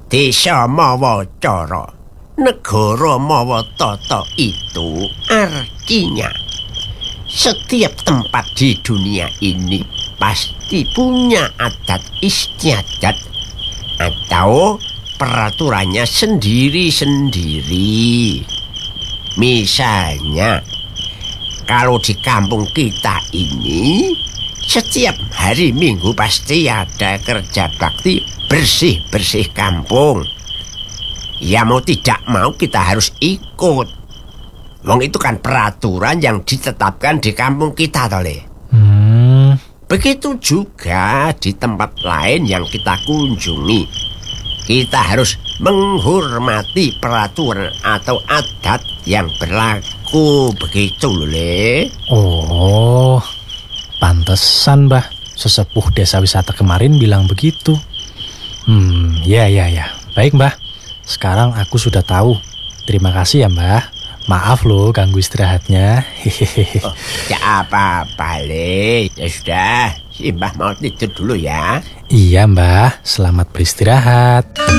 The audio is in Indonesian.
Desa mawa cara, negara mawa tata itu artinya setiap tempat di dunia ini pasti punya adat istiadat atau peraturannya sendiri-sendiri. Misalnya, kalau di kampung kita ini, setiap hari Minggu pasti ada kerja bakti bersih-bersih kampung. Ya mau tidak mau kita harus ikut. Wong itu kan peraturan yang ditetapkan di kampung kita, tole. Begitu juga di tempat lain yang kita kunjungi. Kita harus menghormati peraturan atau adat yang berlaku, begitu Le. Oh, pantesan Mbah sesepuh desa wisata kemarin bilang begitu. Ya. Baik Mbah, sekarang aku sudah tahu. Terima kasih ya Mbah. Maaf loh ganggu istirahatnya. Oh, ya apa-apa Le. Ya sudah, si Mbah mau tidur dulu ya. Iya Mbah, selamat beristirahat.